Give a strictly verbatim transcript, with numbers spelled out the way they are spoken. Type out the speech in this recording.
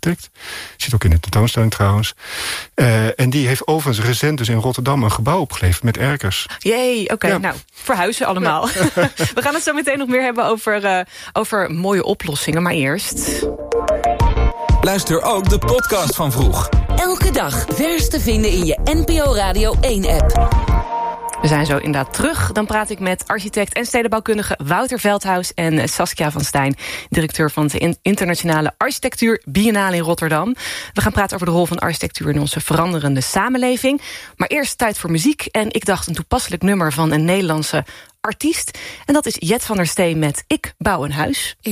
architect. Zit ook in de tentoonstelling trouwens. Uh, en die heeft overigens recent dus in Rotterdam een gebouw opgeleverd met erkers. Jee, oké. Okay, ja. Nou, verhuizen allemaal. Ja. We gaan het zo meteen nog meer hebben over, uh, over mooie oplossingen. Maar eerst... Luister ook de podcast van Vroeg. Elke dag vers te vinden in je N P O Radio één-app. We zijn zo inderdaad terug. Dan praat ik met architect en stedenbouwkundige Wouter Veldhuis en Saskia van Stijn, directeur van de Internationale Architectuur Biennale in Rotterdam. We gaan praten over de rol van architectuur in onze veranderende samenleving. Maar eerst tijd voor muziek. En ik dacht een toepasselijk nummer van een Nederlandse artiest. En dat is Jet van der Steen met Ik bouw een huis.